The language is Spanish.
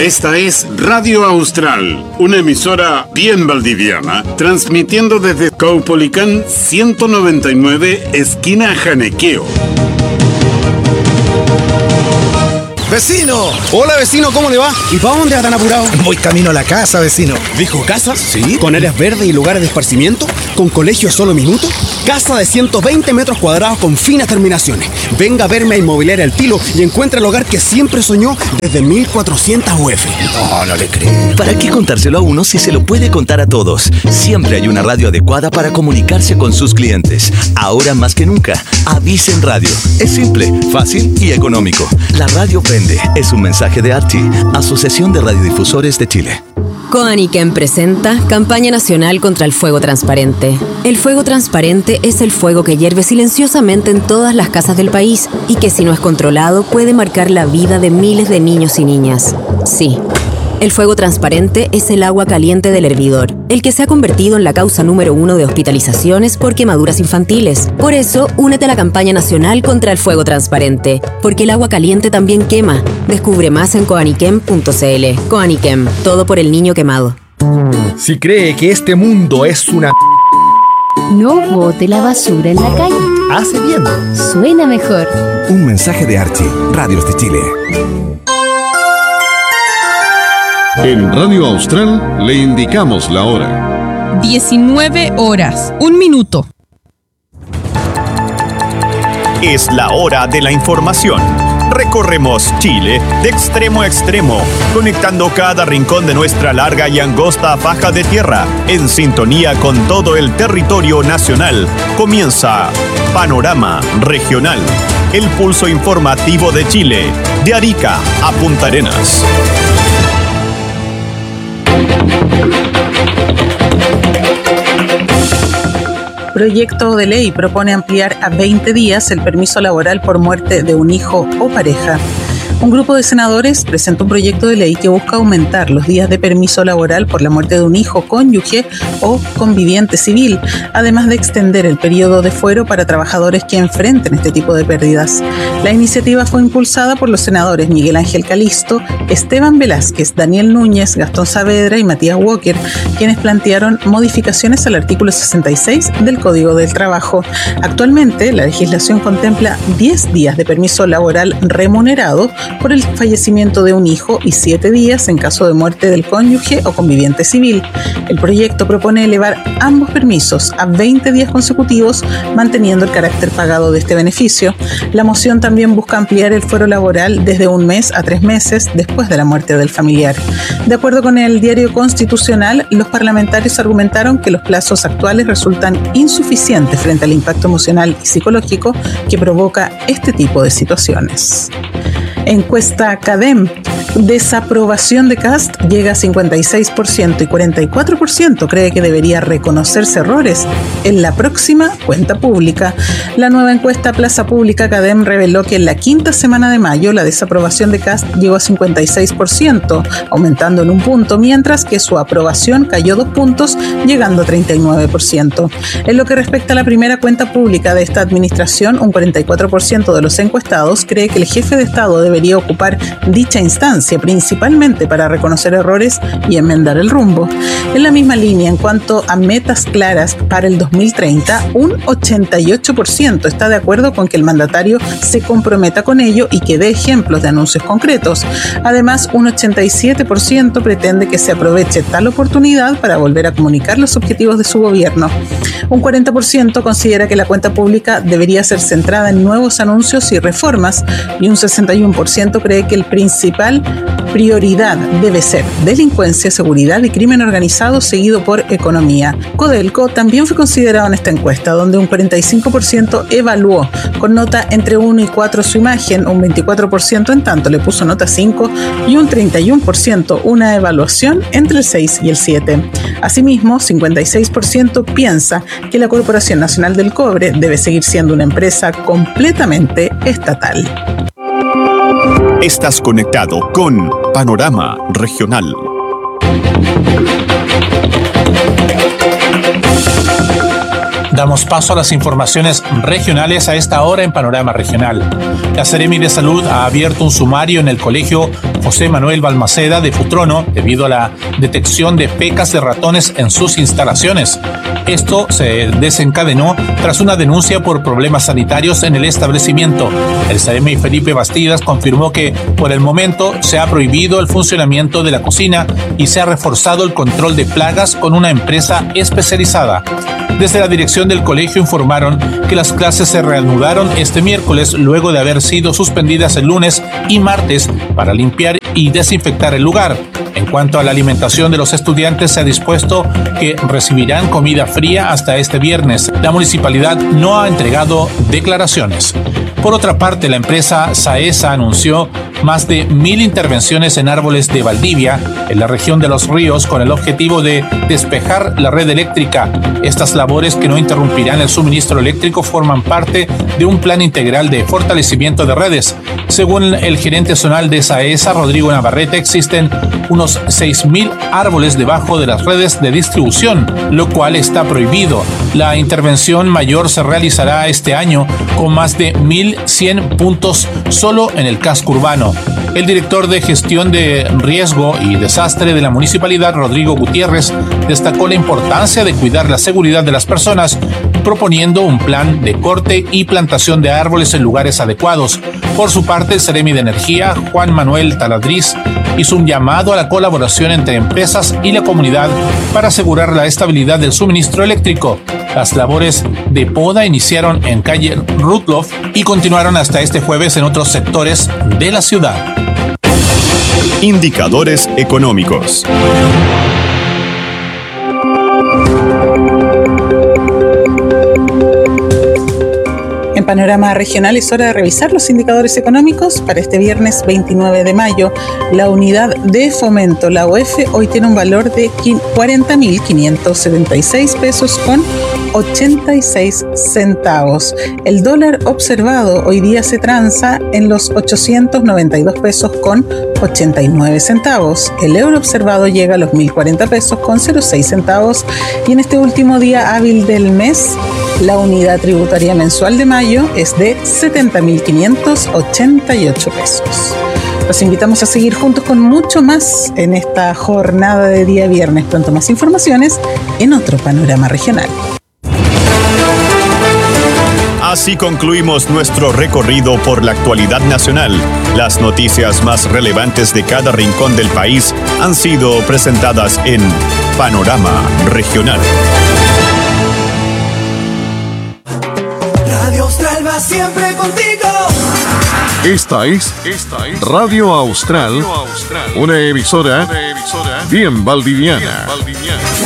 Esta es Radio Austral, una emisora bien valdiviana, transmitiendo desde Caupolicán 199, esquina Janequeo. ¡Vecino! Hola, vecino, ¿cómo le va? ¿Y para dónde va tan apurado? Voy camino a la casa, vecino. ¿Dijo casa? Sí. ¿Con áreas verdes y lugares de esparcimiento? ¿Con colegio a solo minutos? Casa de 120 metros cuadrados con finas terminaciones. Venga a verme a Inmobiliaria El Tilo y encuentre el hogar que siempre soñó desde 1400 UF. No le creo. ¿Para qué contárselo a uno si se lo puede contar a todos? Siempre hay una radio adecuada para comunicarse con sus clientes. Ahora más que nunca, Avisen Radio. Es simple, fácil y económico. La radio vende. Es un mensaje de ARTI, Asociación de Radiodifusores de Chile. Coaniquem presenta Campaña Nacional contra el Fuego Transparente. El fuego transparente es el fuego que hierve silenciosamente en todas las casas del país y que, si no es controlado, puede marcar la vida de miles de niños y niñas. Sí. El fuego transparente es el agua caliente del hervidor, el que se ha convertido en la causa número 1 de hospitalizaciones por quemaduras infantiles. Por eso, únete a la campaña nacional contra el fuego transparente, porque el agua caliente también quema. Descubre más en coaniquem.cl. Coaniquem, todo por el niño quemado. Si cree que este mundo es una... No bote la basura en la calle. Hace bien. Suena mejor. Un mensaje de Archie, Radios de Chile. En Radio Austral le indicamos la hora. 19 horas, 1 minuto. Es la hora de la información. Recorremos Chile de extremo a extremo, conectando cada rincón de nuestra larga y angosta faja de tierra, en sintonía con todo el territorio nacional. Comienza Panorama Regional, el pulso informativo de Chile, de Arica a Punta Arenas. Proyecto de ley propone ampliar a 20 días el permiso laboral por muerte de un hijo o pareja. Un grupo de senadores presentó un proyecto de ley que busca aumentar los días de permiso laboral por la muerte de un hijo, cónyuge o conviviente civil, además de extender el periodo de fuero para trabajadores que enfrenten este tipo de pérdidas. La iniciativa fue impulsada por los senadores Miguel Ángel Calisto, Esteban Velázquez, Daniel Núñez, Gastón Saavedra y Matías Walker, quienes plantearon modificaciones al artículo 66 del Código del Trabajo. Actualmente, la legislación contempla 10 días de permiso laboral remunerado por el fallecimiento de un hijo y 7 días en caso de muerte del cónyuge o conviviente civil. El proyecto propone elevar ambos permisos a 20 días consecutivos, manteniendo el carácter pagado de este beneficio. La moción también busca ampliar el fuero laboral desde 1 mes a 3 meses después de la muerte del familiar. De acuerdo con el Diario Constitucional, los parlamentarios argumentaron que los plazos actuales resultan insuficientes frente al impacto emocional y psicológico que provoca este tipo de situaciones. Encuesta CADEM. Desaprobación de Kast llega a 56% y 44% cree que debería reconocerse errores en la próxima cuenta pública. La nueva encuesta Plaza Pública CADEM reveló que en la quinta semana de mayo la desaprobación de Kast llegó a 56%, aumentando en 1 punto, mientras que su aprobación cayó 2 puntos, llegando a 39%. En lo que respecta a la primera cuenta pública de esta administración, un 44% de los encuestados cree que el jefe de Estado debería ocupar dicha instancia, principalmente para reconocer errores y enmendar el rumbo. En la misma línea, en cuanto a metas claras para el 2030, un 88% está de acuerdo con que el mandatario se comprometa con ello y que dé ejemplos de anuncios concretos. Además, un 87% pretende que se aproveche tal oportunidad para volver a comunicar los objetivos de su gobierno. Un 40% considera que la cuenta pública debería ser centrada en nuevos anuncios y reformas, y un 61% cree que el principal prioridad debe ser delincuencia, seguridad y crimen organizado, seguido por economía. Codelco también fue considerado en esta encuesta, donde un 45% evaluó con nota entre 1 y 4 su imagen, un 24% en tanto le puso nota 5 y un 31% una evaluación entre el 6 y el 7. Asimismo, 56% piensa que la Corporación Nacional del Cobre debe seguir siendo una empresa completamente estatal. Estás conectado con Panorama Regional. Damos paso a las informaciones regionales a esta hora en Panorama Regional. La Seremi de Salud ha abierto un sumario en el Colegio José Manuel Balmaceda de Futrono debido a la detección de pecas de ratones en sus instalaciones. Esto se desencadenó tras una denuncia por problemas sanitarios en el establecimiento. El Seremi Felipe Bastidas confirmó que por el momento se ha prohibido el funcionamiento de la cocina y se ha reforzado el control de plagas con una empresa especializada. Desde la dirección del colegio informaron que las clases se reanudaron este miércoles luego de haber sido suspendidas el lunes y martes para limpiar y desinfectar el lugar. En cuanto a la alimentación de los estudiantes, se ha dispuesto que recibirán comida fría hasta este viernes. La municipalidad no ha entregado declaraciones. Por otra parte, la empresa Saesa anunció más de 1.000 intervenciones en árboles de Valdivia, en la región de Los Ríos, con el objetivo de despejar la red eléctrica. Estas labores, que no interrumpirán el suministro eléctrico, forman parte de un plan integral de fortalecimiento de redes. Según el gerente zonal de Saesa, Rodrigo Navarrete, existen unos 6.000 árboles debajo de las redes de distribución, lo cual está prohibido. La intervención mayor se realizará este año con más de 1.100 puntos solo en el casco urbano. El director de gestión de riesgo y desastre de la municipalidad, Rodrigo Gutiérrez, destacó la importancia de cuidar la seguridad de las personas, proponiendo un plan de corte y plantación de árboles en lugares adecuados. Por su parte, el Seremi de Energía, Juan Manuel Taladriz, hizo un llamado a la colaboración entre empresas y la comunidad para asegurar la estabilidad del suministro eléctrico. Las labores de poda iniciaron en calle Rudloff y continuaron hasta este jueves en otros sectores de la ciudad. Indicadores económicos. En Panorama Regional es hora de revisar los indicadores económicos para este viernes 29 de mayo. La unidad de fomento, la UF, hoy tiene un valor de 40.576 pesos con 86 centavos. El dólar observado hoy día se transa en los 892 pesos con 89 centavos. El euro observado llega a los 1.040 pesos con 06 centavos. Y en este último día hábil del mes, la unidad tributaria mensual de mayo es de 70.588 pesos. Los invitamos a seguir juntos con mucho más en esta jornada de día viernes. Pronto más informaciones en otro Panorama Regional. Así concluimos nuestro recorrido por la actualidad nacional. Las noticias más relevantes de cada rincón del país han sido presentadas en Panorama Regional. Radio Austral va siempre contigo. Esta es Radio Austral, una emisora bien valdiviana.